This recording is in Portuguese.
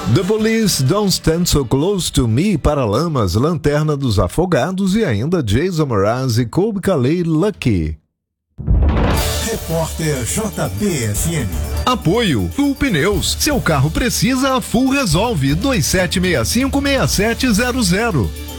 The Police Don't Stand So Close To Me, Paralamas, Lanterna dos Afogados e ainda Jason Mraz e Colbie Caillat, Lucky. Repórter JBFM. Apoio Full Pneus. Seu carro precisa, a Full resolve. 2765-6700.